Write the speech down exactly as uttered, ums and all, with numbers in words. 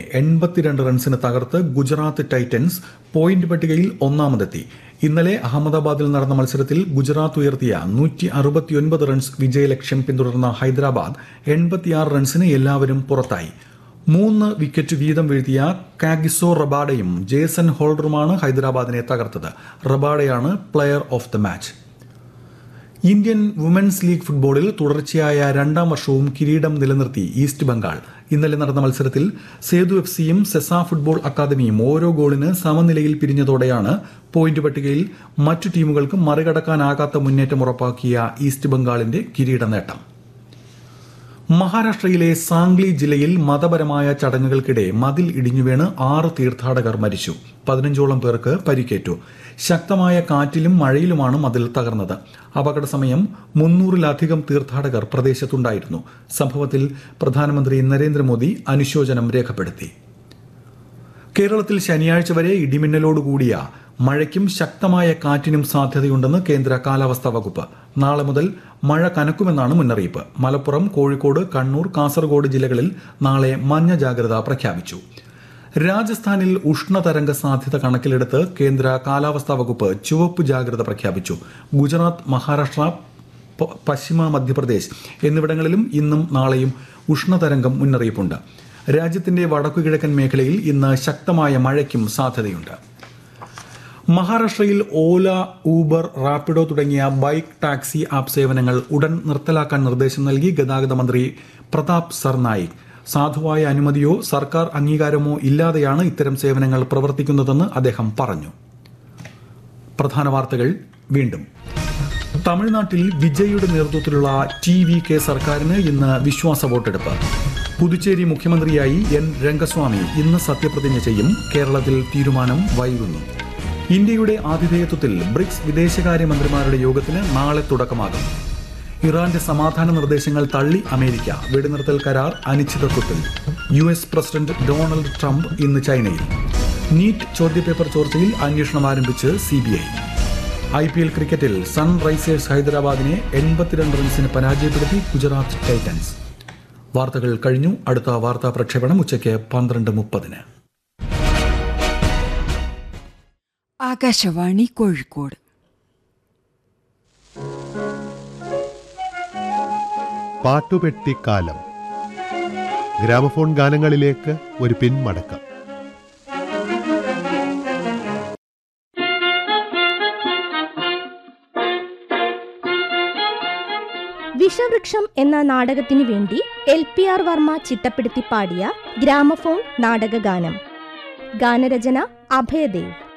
എൺപത്തിരണ്ട് റൺസിന് തകർത്ത് ഗുജറാത്ത് ടൈറ്റൻസ് പോയിന്റ് പട്ടികയിൽ ഒന്നാമതെത്തി. ഇന്നലെ അഹമ്മദാബാദിൽ നടന്ന മത്സരത്തിൽ ഗുജറാത്ത് ഉയർത്തിയ നൂറ്റി അറുപത്തിയൊൻപത് റൺസ് വിജയലക്ഷ്യം പിന്തുടർന്ന ഹൈദരാബാദ് എൺപത്തിയാറ് റൺസിന് എല്ലാവരും പുറത്തായി. മൂന്ന് വിക്കറ്റ് വീതം വീഴ്ത്തിയ കാഗിസോ റബാഡയും ജേസൺ ഹോൾഡറുമാണ് ഹൈദരാബാദിനെ തകർത്തത്. റബാഡയാണ് player of the match. Indian women's league ഫുട്ബോളിൽ തുടർച്ചയായ രണ്ടാം വർഷവും കിരീടം നിലനിർത്തി ഈസ്റ്റ് ബംഗാൾ. ഇന്നലെ നടന്ന മത്സരത്തിൽ സേതു എഫ് സിയും സെസ ഫുട്ബോൾ അക്കാദമിയും ഓരോ ഗോളിന് സമനിലയിൽ പിരിഞ്ഞതോടെയാണ് പോയിന്റ് പട്ടികയിൽ മറ്റു ടീമുകൾക്ക് മറികടക്കാനാകാത്ത മുന്നേറ്റം ഉറപ്പാക്കിയ ഈസ്റ്റ് ബംഗാളിന്റെ കിരീട നേട്ടം. മഹാരാഷ്ട്രയിലെ സാംഗ്ലി ജില്ലയിൽ മതപരമായ ചടങ്ങുകൾക്കിടെ മതിൽ ഇടിഞ്ഞുവീണ് ആറ് തീർത്ഥാടകർ മരിച്ചു. പതിനഞ്ചോളം പേർക്ക് പരിക്കേറ്റു. ശക്തമായ കാറ്റിലും മഴയിലുമാണ് മതിൽ തകർന്നത്. അപകട സമയം മുന്നൂറിലധികം തീർത്ഥാടകർ പ്രദേശത്തുണ്ടായിരുന്നു. സംഭവത്തിൽ പ്രധാനമന്ത്രി നരേന്ദ്രമോദി അനുശോചനം രേഖപ്പെടുത്തി. കേരളത്തിൽ ശനിയാഴ്ച വരെ ഇടിമിന്നലോടുകൂടിയ മഴയ്ക്കും ശക്തമായ കാറ്റിനും സാധ്യതയുണ്ടെന്ന് കേന്ദ്ര കാലാവസ്ഥാ വകുപ്പ്. നാളെ മുതൽ മഴ കനക്കുമെന്നാണ് മുന്നറിയിപ്പ്. മലപ്പുറം, കോഴിക്കോട്, കണ്ണൂർ, കാസർഗോഡ് ജില്ലകളിൽ നാളെ മഞ്ഞ ജാഗ്രത പ്രഖ്യാപിച്ചു. രാജസ്ഥാനിൽ ഉഷ്ണതരംഗ സാധ്യത കണക്കിലെടുത്ത് കേന്ദ്ര കാലാവസ്ഥാ വകുപ്പ് ചുവപ്പ് ജാഗ്രത പ്രഖ്യാപിച്ചു. ഗുജറാത്ത്, മഹാരാഷ്ട്ര, പശ്ചിമ മധ്യപ്രദേശ് എന്നിവിടങ്ങളിലും ഇന്നും നാളെയും ഉഷ്ണതരംഗം മുന്നറിയിപ്പുണ്ട്. രാജ്യത്തിന്റെ വടക്കുകിഴക്കൻ മേഖലയിൽ ഇന്ന് ശക്തമായ മഴയ്ക്കും സാധ്യതയുണ്ട്. മഹാരാഷ്ട്രയിൽ ഓല, ഊബർ, റാപ്പിഡോ തുടങ്ങിയ ബൈക്ക് ടാക്സി ആപ്പ് സേവനങ്ങൾ ഉടൻ നിർത്തലാക്കാൻ നിർദ്ദേശം നൽകി ഗതാഗത മന്ത്രി പ്രതാപ് സർനായിക്. സാധുവായ അനുമതിയോ സർക്കാർ അംഗീകാരമോ ഇല്ലാതെയാണ് ഇത്തരം സേവനങ്ങൾ പ്രവർത്തിക്കുന്നതെന്ന് അദ്ദേഹം പറഞ്ഞു. പ്രധാന വാർത്തകൾ വീണ്ടും. തമിഴ്നാട്ടിൽ വിജയുടെ നേതൃത്വത്തിലുള്ള ടി വി കെ സർക്കാരിന് ഇന്ന് വിശ്വാസ വോട്ടെടുപ്പ്. പുതുച്ചേരി മുഖ്യമന്ത്രിയായി എൻ രംഗസ്വാമി ഇന്ന് സത്യപ്രതിജ്ഞ ചെയ്യും. കേരളത്തിൽ തീരുമാനം വൈകുന്നു. ഇന്ത്യയുടെ ആതിഥേയത്വത്തിൽ ബ്രിക്സ് വിദേശകാര്യമന്ത്രിമാരുടെ യോഗത്തിന് നാളെ തുടക്കമാകും. ഇറാന്റെ സമാധാന നിർദ്ദേശങ്ങൾ തള്ളി അമേരിക്ക. വെടിനിർത്തൽ കരാർ അനിശ്ചിതത്വത്തിൽ. U S president Donald Trump ഇന്ന് ചൈനയിൽ. നീറ്റ് ചോദ്യപേപ്പർ ചോർച്ചയിൽ അന്വേഷണം ആരംഭിച്ച് C B I. I P L ക്രിക്കറ്റിൽ സൺറൈസേഴ്സ് ഹൈദരാബാദിനെ എൺപത്തിരണ്ട് റൺസിന് പരാജയപ്പെടുത്തി ഗുജറാത്ത് ടൈറ്റൻസ്. വാർത്തകൾ കഴിഞ്ഞു. അടുത്ത വാർത്താ പ്രക്ഷേപണം ഉച്ചയ്ക്ക് പന്ത്രണ്ട് മുപ്പതിന്. ആകാശവാണി കോഴിക്കോട്. പാട്ടുപെട്ടിക്കാലം. ഗ്രാമഫോൺ ഗാനങ്ങളിലേക്ക് ഒരു പിന്മടക്കം. വിഷവൃക്ഷം എന്ന നാടകത്തിനു വേണ്ടി എൽ പി ആർ വർമ്മ ചിട്ടപ്പെടുത്തി പാടിയ ഗ്രാമഫോൺ നാടകഗാനം. ഗാനരചന അഭയദേവ്.